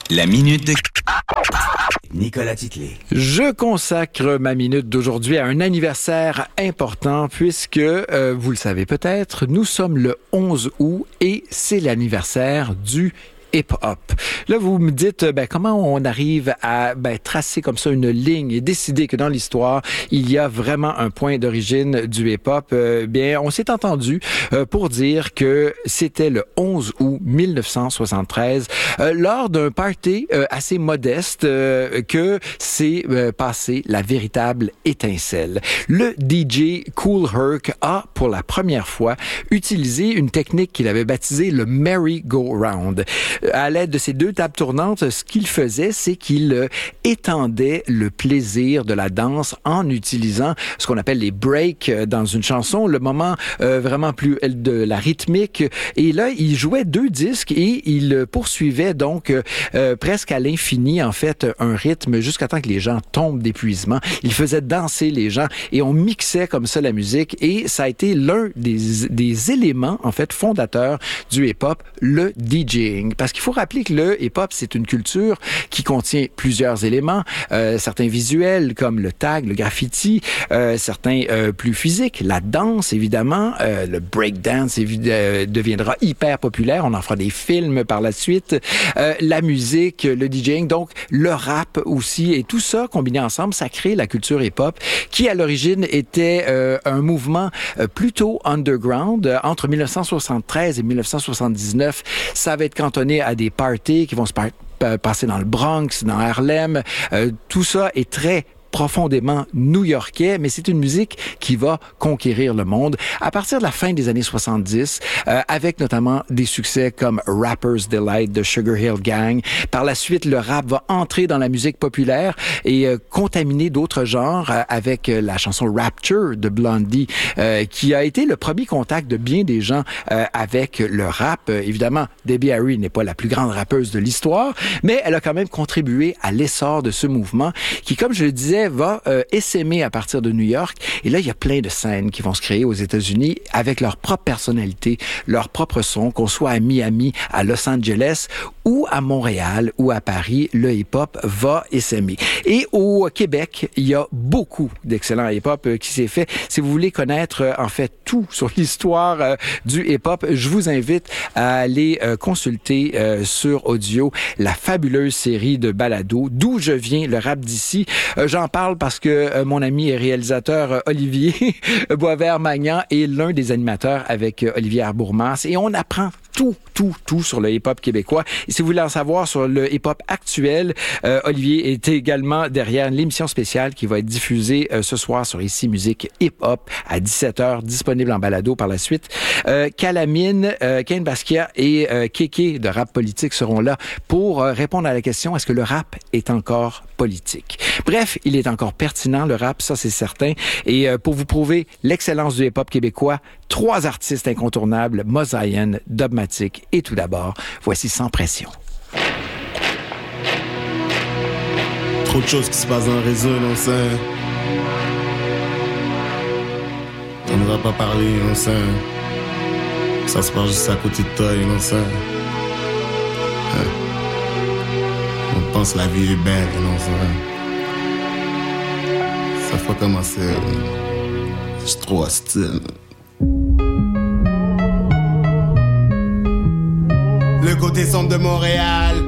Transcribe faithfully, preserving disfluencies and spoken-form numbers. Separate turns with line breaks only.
La minute de Nicolas Titley.
Je consacre ma minute d'aujourd'hui à un anniversaire important puisque, euh, vous le savez peut-être, nous sommes le onze août et c'est l'anniversaire du hip-hop. Là, vous me dites, ben, comment on arrive à ben, tracer comme ça une ligne et décider que dans l'histoire, il y a vraiment un point d'origine du hip-hop? Euh, bien, on s'est entendu euh, pour dire que c'était le onze août mille neuf cent soixante-treize, euh, lors d'un party euh, assez modeste, euh, que s'est euh, passé la véritable étincelle. Le D J Kool Herc a, pour la première fois, utilisé une technique qu'il avait baptisée le merry-go-round. À l'aide de ces deux tables tournantes, ce qu'il faisait, c'est qu'il euh, étendait le plaisir de la danse en utilisant ce qu'on appelle les breaks euh, dans une chanson, le moment euh, vraiment plus de la rythmique. Et là, il jouait deux disques et il poursuivait donc euh, presque à l'infini, en fait, un rythme jusqu'à temps que les gens tombent d'épuisement. Il faisait danser les gens et on mixait comme ça la musique et ça a été l'un des, des éléments, en fait, fondateurs du hip-hop, le DJing. Parce qu'il faut rappeler que le hip-hop, c'est une culture qui contient plusieurs éléments, euh, certains visuels comme le tag, le graffiti, euh, certains euh, plus physiques, la danse évidemment, euh, le breakdance évi- euh, deviendra hyper populaire, on en fera des films par la suite, euh, la musique, le DJing, donc le rap aussi, et tout ça combiné ensemble, ça crée la culture hip-hop qui à l'origine était euh, un mouvement euh, plutôt underground. Euh, entre mille neuf cent soixante-treize et mille neuf cent soixante-dix-neuf, ça va être cantonné à des parties qui vont se par- passer dans le Bronx, dans Harlem. Euh, tout ça est très profondément new-yorkais, mais c'est une musique qui va conquérir le monde à partir de la fin des années soixante-dix, euh, avec notamment des succès comme Rapper's Delight de Sugar Hill Gang. Par la suite, le rap va entrer dans la musique populaire et euh, contaminer d'autres genres euh, avec euh, la chanson Rapture de Blondie, euh, qui a été le premier contact de bien des gens euh, avec le rap. Euh, évidemment, Debbie Harry n'est pas la plus grande rappeuse de l'histoire, mais elle a quand même contribué à l'essor de ce mouvement qui, comme je le disais, va euh, essaimer à partir de New York. Et là, il y a plein de scènes qui vont se créer aux États-Unis avec leur propre personnalité, leur propre son, qu'on soit à Miami, à Los Angeles ou à Montréal ou à Paris, le hip-hop va essaimer. Et au Québec, il y a beaucoup d'excellents hip-hop euh, qui s'est fait. Si vous voulez connaître, euh, en fait, tout sur l'histoire euh, du hip-hop, je vous invite à aller euh, consulter euh, sur audio la fabuleuse série de balados D'où je viens, le rap d'ici. Euh, j'en parle parce que euh, mon ami et réalisateur euh, Olivier Boisvert-Magnan est l'un des animateurs avec euh, Olivier Arbourmas et on apprend tout, tout, tout sur le hip-hop québécois. Et si vous voulez en savoir sur le hip-hop actuel, euh, Olivier est également derrière l'émission spéciale qui va être diffusée euh, ce soir sur Ici Musique Hip-Hop à dix-sept heures, disponible en balado par la suite. Euh, Calamine, euh, Kane Basquiat et euh, Kéké de Rap Politique seront là pour euh, répondre à la question, est-ce que le rap est encore politique? Bref, il est encore pertinent, le rap, ça c'est certain. Et euh, pour vous prouver l'excellence du hip-hop québécois, trois artistes incontournables, Mosaïen, Dubmatique et tout d'abord, voici Sans Pression.
Trop de choses qui se passent dans le réseau, on sait. On ne va pas parler, on sait. Ça se passe juste à côté de toi, on sait. On pense que la vie est belle, on sait. Ça faut commencer. Je suis trop hostile. Le côté sombre de Montréal,